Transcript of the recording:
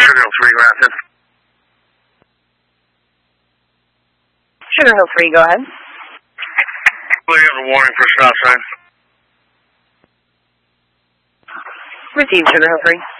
Sugar Hill 3, Grafton. Sugar Hill 3, go ahead. Will you have a warning for stop sign? Received, Sugar Hill 3.